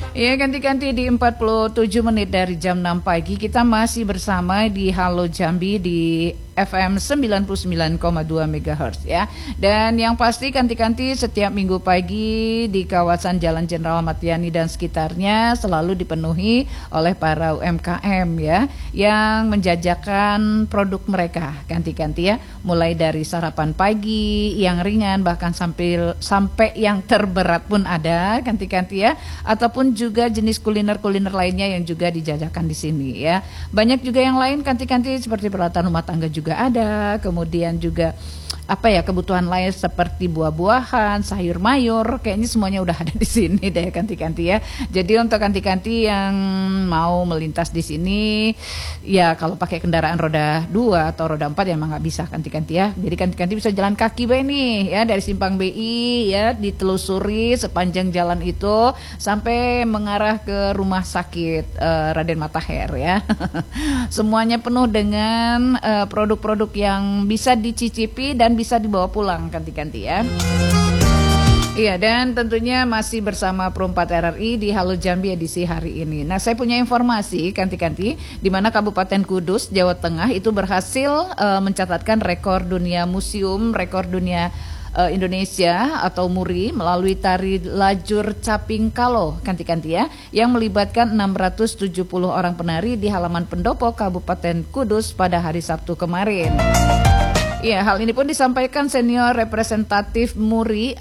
Ya, ganti-ganti di 47 menit dari jam 6 pagi. Kita masih bersama di Halo Jambi di FM 99,2 MHz ya. Dan yang pasti ganti-ganti setiap minggu pagi di kawasan Jalan Jenderal Ahmad Yani dan sekitarnya selalu dipenuhi oleh para UMKM ya, yang menjajakan produk mereka ganti-ganti ya, mulai dari sarapan pagi yang ringan bahkan sampai yang terberat pun ada ganti-ganti ya, ataupun juga jenis kuliner-kuliner lainnya yang juga dijajakan di sini ya. Banyak juga yang lain ganti-ganti seperti peralatan rumah tangga juga ada, kemudian juga kebutuhan lain seperti buah-buahan, sayur mayur, kayaknya semuanya udah ada di sini deh ganti-ganti ya. Jadi untuk ganti-ganti yang mau melintas di sini, ya kalau pakai kendaraan roda 2 atau roda 4 ya emang nggak bisa ganti-ganti ya. Jadi ganti-ganti bisa jalan kaki nih ya, dari Simpang BI ya, ditelusuri sepanjang jalan itu sampai mengarah ke rumah sakit Raden Matahir ya. Semuanya penuh dengan produk-produk yang bisa dicicipi dan bisa dibawa pulang ganti-ganti ya. Iya, dan tentunya masih bersama Pro4 RRI di Halo Jambi edisi hari ini. Nah, saya punya informasi ganti-ganti di mana Kabupaten Kudus, Jawa Tengah itu berhasil mencatatkan rekor dunia museum, rekor dunia Indonesia atau MURI melalui tari lajur caping kalo ganti-ganti ya, yang melibatkan 670 orang penari di halaman pendopo Kabupaten Kudus pada hari Sabtu kemarin. Ya, hal ini pun disampaikan senior representatif MURI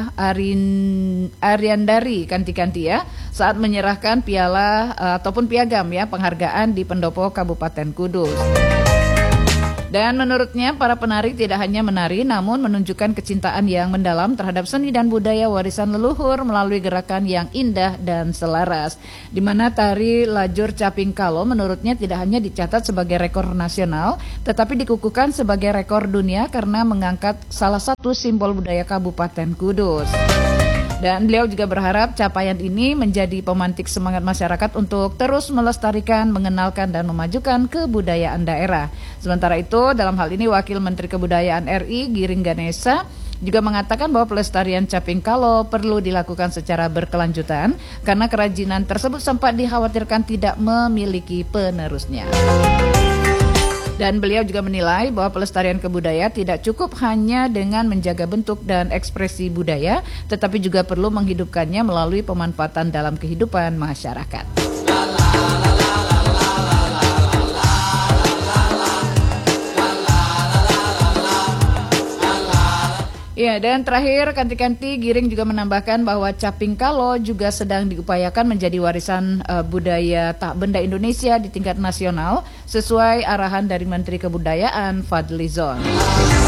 Ariandari ganti-ganti ya, saat menyerahkan piala ataupun piagam ya penghargaan di pendopo Kabupaten Kudus. Dan menurutnya para penari tidak hanya menari namun menunjukkan kecintaan yang mendalam terhadap seni dan budaya warisan leluhur melalui gerakan yang indah dan selaras. Di mana tari lajur caping kalo menurutnya tidak hanya dicatat sebagai rekor nasional tetapi dikukuhkan sebagai rekor dunia karena mengangkat salah satu simbol budaya Kabupaten Kudus. Dan beliau juga berharap capaian ini menjadi pemantik semangat masyarakat untuk terus melestarikan, mengenalkan, dan memajukan kebudayaan daerah. Sementara itu, dalam hal ini Wakil Menteri Kebudayaan RI Giring Ganesa juga mengatakan bahwa pelestarian caping kalo perlu dilakukan secara berkelanjutan karena kerajinan tersebut sempat dikhawatirkan tidak memiliki penerusnya. Dan beliau juga menilai bahwa pelestarian kebudayaan tidak cukup hanya dengan menjaga bentuk dan ekspresi budaya, tetapi juga perlu menghidupkannya melalui pemanfaatan dalam kehidupan masyarakat. Ya, dan terakhir ganti-ganti Giring juga menambahkan bahwa caping kalo juga sedang diupayakan menjadi warisan budaya tak benda Indonesia di tingkat nasional sesuai arahan dari Menteri Kebudayaan Fadlizon.